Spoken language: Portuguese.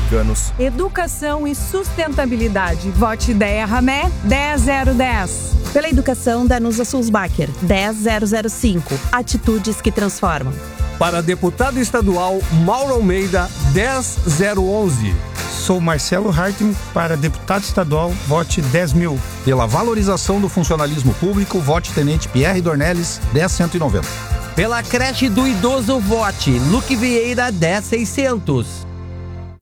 americanos. Educação e sustentabilidade. Vote Ideia Ramé 10010. Pela educação, Danusa Sulzbacher 10005. Atitudes que transformam. Para deputado estadual, Mauro Almeida 10011. Sou Marcelo Hartmann, para deputado estadual, vote 10.000. Pela valorização do funcionalismo público, vote Tenente Pierre Dornelles 10190. Pela creche do idoso, vote Luque Vieira 10600.